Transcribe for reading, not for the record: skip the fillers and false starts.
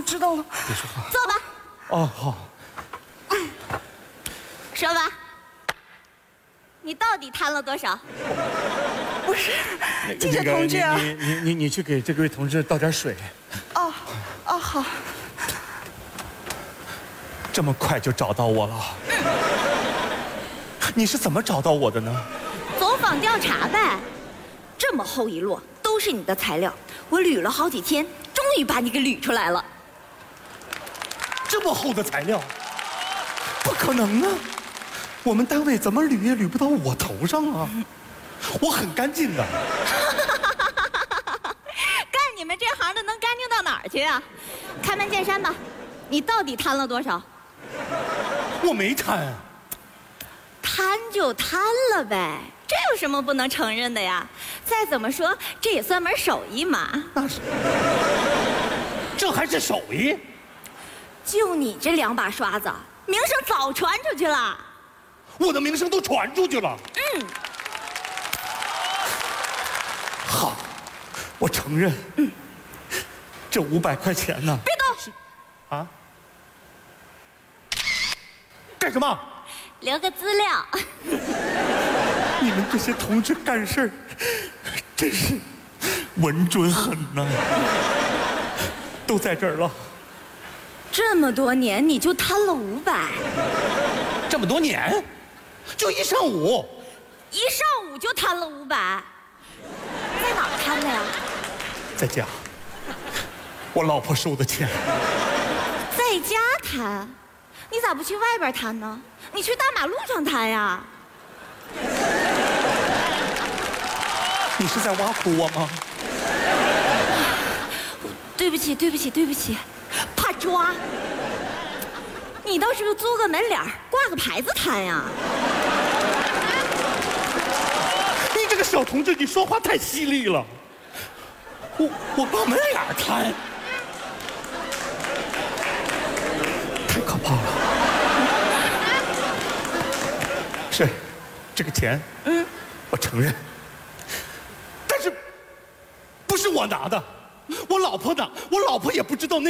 知道了。 别说话。 坐吧。 哦，好。 说吧，你到底贪了多少？ 不是，这个同志啊， 你去给这位同志倒点水。 哦，好。 这么快就找到我了？你是怎么找到我的呢？ 走访调查呗。这么厚一摞都是你的材料，我捋了好几天，终于把你给捋出来了。 这么厚的材料，不可能啊！我们单位怎么捋也捋不到我头上啊！我很干净的。 干你们这行的能干净到哪儿去啊？开门见山吧，你到底贪了多少？ 我没贪。 贪就贪了呗，这有什么不能承认的呀？再怎么说，这也算门手艺嘛。 那是，这还是手艺？ 就你这2把刷子，名声早传出去了。 我的名声都传出去了。好，我承认。这500块钱呢？ 别动！ 啊？干什么？ 留个资料。 你们这些同志干事儿，真是稳准狠呐！都在这儿了。 这么多年你就贪了500？ 这么多年，就一上午。 一上午就贪了500？在哪儿贪的呀？ 在家，我老婆收的钱。 在家贪？你咋不去外边贪呢？你去大马路上贪呀？ 你是在挖苦我吗？ 对不起，怕抓。你倒是租个门脸挂个牌子摊呀。 你这个小同志，你说话太犀利了。我挂门脸摊，太可怕了。是，这个钱，我承认，但是不是我拿的，我老婆拿，我老婆也不知道那。